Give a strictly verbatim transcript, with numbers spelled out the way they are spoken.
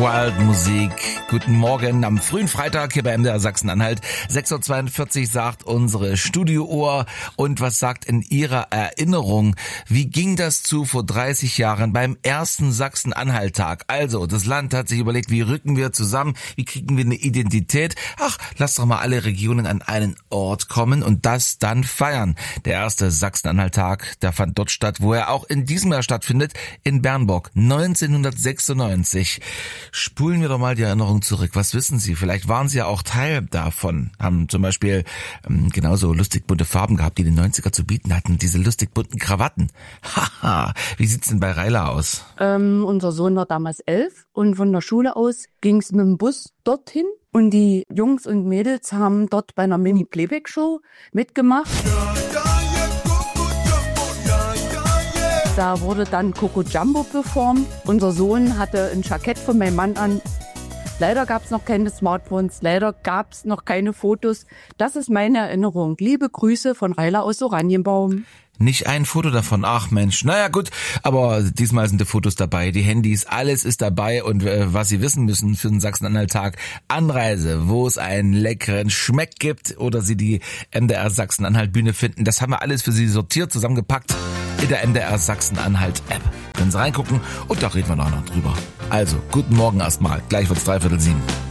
Wild Musik. Guten Morgen am frühen Freitag hier bei M D R Sachsen-Anhalt. sechs Uhr zweiundvierzig sagt unsere Studiouhr. Und was sagt in Ihrer Erinnerung? Wie ging das zu vor dreißig Jahren beim ersten Sachsen-Anhalt-Tag? Also, das Land hat sich überlegt, wie rücken wir zusammen? Wie kriegen wir eine Identität? Ach, lass doch mal alle Regionen an einen Ort kommen und das dann feiern. Der erste Sachsen-Anhalt-Tag, der fand dort statt, wo er auch in diesem Jahr stattfindet, in Bernburg, neunzehnhundertsechsundneunzig. Spulen wir doch mal die Erinnerung zurück. Was wissen Sie? Vielleicht waren Sie ja auch Teil davon. Haben zum Beispiel ähm, genauso lustig bunte Farben gehabt, die die neunziger zu bieten hatten. Diese lustig bunten Krawatten. Haha. Wie sieht's denn bei Reila aus? Ähm, unser Sohn war damals elf und von der Schule aus ging's mit dem Bus dorthin. Und die Jungs und Mädels haben dort bei einer Mini-Playback-Show mitgemacht. Da wurde dann Coco Jumbo performt. Unser Sohn hatte ein Jackett von meinem Mann an. Leider gab es noch keine Smartphones, leider gab es noch keine Fotos. Das ist meine Erinnerung. Liebe Grüße von Reila aus Oranienbaum. Nicht ein Foto davon, ach Mensch, naja gut, aber diesmal sind die Fotos dabei, die Handys, alles ist dabei und äh, was Sie wissen müssen für den Sachsen-Anhalt-Tag, Anreise, wo es einen leckeren Schmeck gibt oder Sie die M D R Sachsen-Anhalt-Bühne finden, das haben wir alles für Sie sortiert, zusammengepackt in der M D R Sachsen-Anhalt-App. Können Sie reingucken und da reden wir noch drüber. Also, guten Morgen erstmal, gleich wird's dreiviertel sieben.